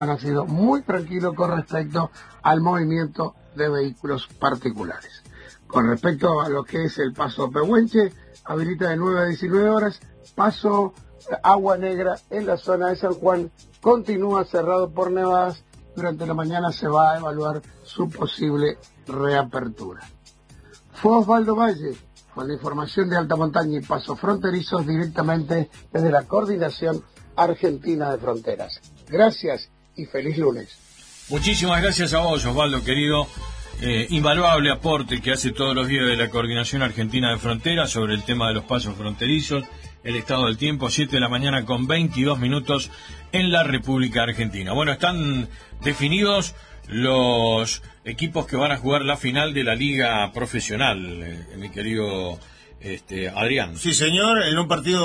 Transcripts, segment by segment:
ha sido muy tranquilo con respecto al movimiento de vehículos particulares. Con respecto a lo que es el paso Pehuenche, habilita de 9 a 19 horas, paso Agua Negra en la zona de San Juan continúa cerrado por nevadas. Durante la mañana se va a evaluar su posible reapertura. Fue Osvaldo Valle con la información de alta montaña y pasos fronterizos directamente desde la Coordinación Argentina de Fronteras. Gracias y feliz lunes. Muchísimas gracias a vos, Osvaldo, querido. Invaluable aporte que hace todos los días de la Coordinación Argentina de Fronteras sobre el tema de los pasos fronterizos, el estado del tiempo, 7 de la mañana con 22 minutos en la República Argentina. Bueno, están definidos los equipos que van a jugar la final de la Liga Profesional, mi querido Adrián. Sí, señor, en un partido,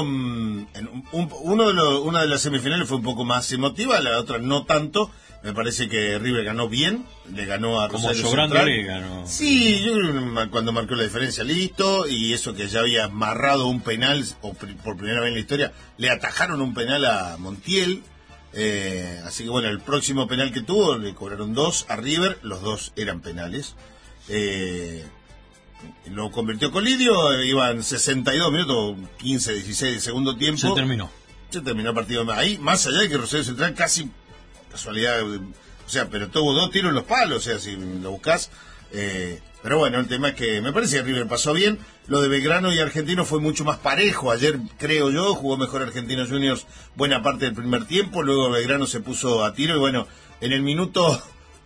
una de las semifinales fue un poco más emotiva, la otra no tanto. Me parece que River ganó bien, le ganó a Rosario como sobrando Central. Le ganó. Sí, yo creo que cuando marcó la diferencia, listo, y eso que ya había amarrado un penal, o por primera vez en la historia, le atajaron un penal a Montiel. Así que bueno, el próximo penal que tuvo, le cobraron 2 a River, los 2 eran penales. Lo convirtió Colidio, iban 62 minutos, 15, 16 de segundo tiempo. Se terminó el partido. Ahí, más allá de que Rosario Central casi, casualidad, o sea, pero tuvo 2 tiros en los palos, o sea, si lo buscas. Pero bueno, el tema es que me parece que River pasó bien. Lo de Belgrano y Argentino fue mucho más parejo. Ayer, creo yo, jugó mejor Argentinos Juniors buena parte del primer tiempo. Luego Belgrano se puso a tiro y bueno, en el minuto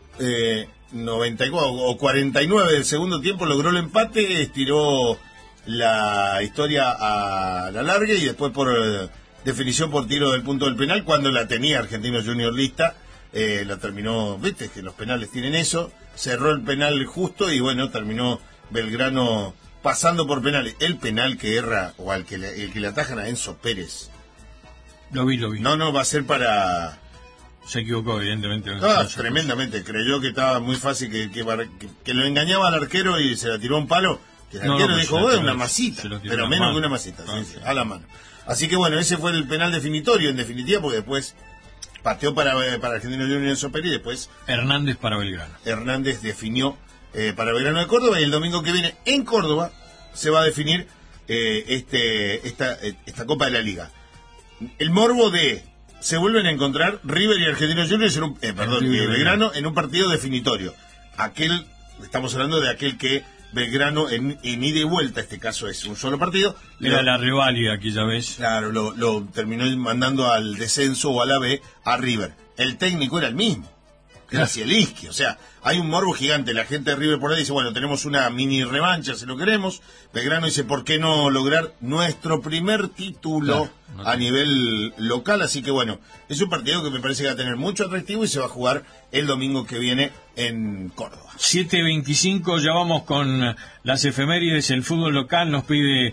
94 o 49 del segundo tiempo logró el empate, estiró la historia a la larga y después por definición por tiro del punto del penal, cuando la tenía Argentinos Juniors lista, la terminó, viste que los penales tienen eso, cerró el penal justo y bueno, terminó Belgrano pasando por penales. El penal que erra, o el que le atajan a Enzo Pérez. Lo vi. No, va a ser para... Se equivocó, evidentemente. Tremendamente. Creyó que estaba muy fácil, que lo engañaba al arquero y se la tiró a un palo. El arquero dijo, una masita, pero menos que una masita, sí, a la mano. Así que bueno, ese fue el penal definitorio, en definitiva, porque después pateó para Argentinos Juniors Enzo Pérez y después... Hernández para Belgrano. Hernández definió para Belgrano de Córdoba, y el domingo que viene en Córdoba se va a definir esta Copa de la Liga. El morbo de... Se vuelven a encontrar River y Argentinos Juniors Belgrano en un partido definitorio. Estamos hablando de aquel que Belgrano en ida y vuelta, este caso es un solo partido. Era la riválida aquella vez. Claro, lo terminó mandando al descenso o a la B a River. El técnico era el mismo, era Zielinski. O sea, hay un morbo gigante. La gente de River por ahí dice, bueno, tenemos una mini revancha si lo queremos. Belgrano dice, ¿por qué no lograr nuestro primer título a nivel local? Así que bueno, es un partido que me parece que va a tener mucho atractivo y se va a jugar el domingo que viene en Córdoba. 7:25, ya vamos con las efemérides. El fútbol local nos pide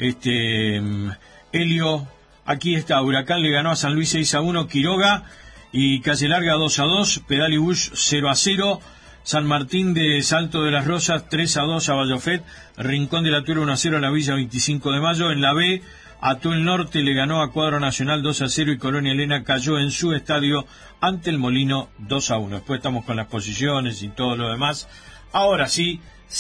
Helio. Aquí está, Huracán le ganó a San Luis 6-1, Quiroga y Calle Larga 2-2, Pedal y Bush 0-0, San Martín de Salto de las Rosas 3-2 a Vallofet, Rincón de la Tula 1-0 a la Villa 25 de Mayo. En la B, Atuel Norte le ganó a Cuadro Nacional 2-0 y Colonia Elena cayó en su estadio ante el Molino 2-1. Después estamos con las posiciones y todo lo demás. Ahora sí,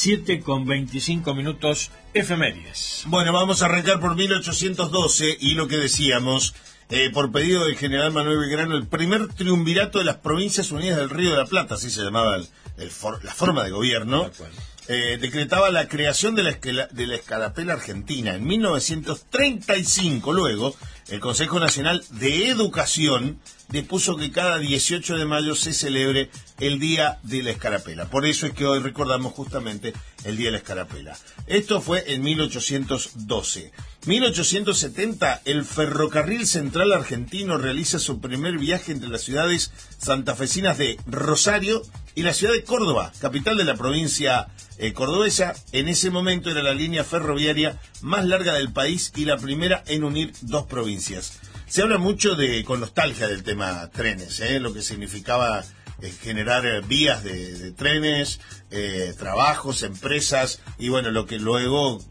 7:25 efemérides. Bueno, vamos a arrancar por 1812 y lo que decíamos, por pedido del general Manuel Belgrano, el primer triunvirato de las Provincias Unidas del Río de la Plata, así se llamaba la forma de gobierno, decretaba la creación de la escarapela argentina. En 1935, luego, el Consejo Nacional de Educación dispuso que cada 18 de mayo se celebre el Día de la Escarapela. Por eso es que hoy recordamos justamente el Día de la Escarapela. Esto fue en 1812. 1870, el Ferrocarril Central Argentino realiza su primer viaje entre las ciudades santafesinas de Rosario y la ciudad de Córdoba, capital de la provincia cordobesa. En ese momento era la línea ferroviaria más larga del país y la primera en unir dos provincias. Se habla mucho con nostalgia del tema trenes, lo que significaba generar vías de trenes, trabajos, empresas, y bueno, lo que luego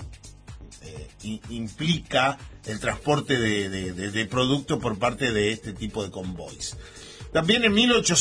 implica el transporte de productos por parte de este tipo de convoys. También en 1800